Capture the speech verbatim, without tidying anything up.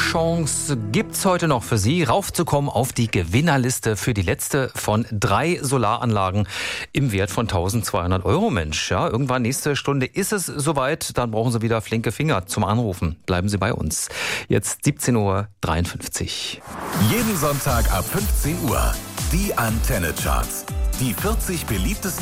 Chance gibt's heute noch für Sie, raufzukommen auf die Gewinnerliste für die letzte von drei Solaranlagen im Wert von tausendzweihundert Euro. Mensch, ja, irgendwann nächste Stunde ist es soweit, dann brauchen Sie wieder flinke Finger zum Anrufen. Bleiben Sie bei uns. Jetzt siebzehn Uhr dreiundfünfzig. Jeden Sonntag ab fünfzehn Uhr. Die Antenne Charts. Die vierzig beliebtesten